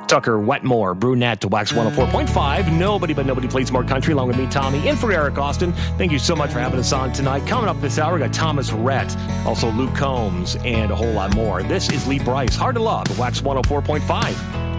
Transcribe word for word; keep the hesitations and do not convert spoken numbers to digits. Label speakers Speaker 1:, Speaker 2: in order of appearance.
Speaker 1: Tucker Wetmore, brunette to Wax one oh four point five. Nobody but nobody plays more country, along with me, Tommy, in for Eric Austin. Thank you so much for having us on tonight. Coming up this hour, we got Thomas Rhett, also Luke Combs, and a whole lot more. This is Lee Brice, Hard to Love, Wax one oh four point five.